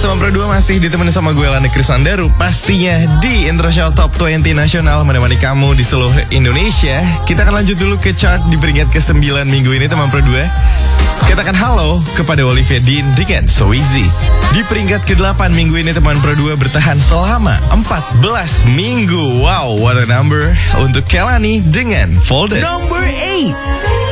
teman Pro 2 masih ditemani sama gue Lani Krisandaru. Pastinya di Intro Show Top 20 Nasional menemani kamu di seluruh Indonesia. Kita akan lanjut dulu ke chart di peringkat ke-9 minggu ini teman Pro 2. Katakan halo kepada Olivia Dean dengan So Easy. Di peringkat ke-8 minggu ini teman Pro 2 bertahan selama 14 minggu. Wow, what a number. Untuk Kelani dengan Folded. Number 8.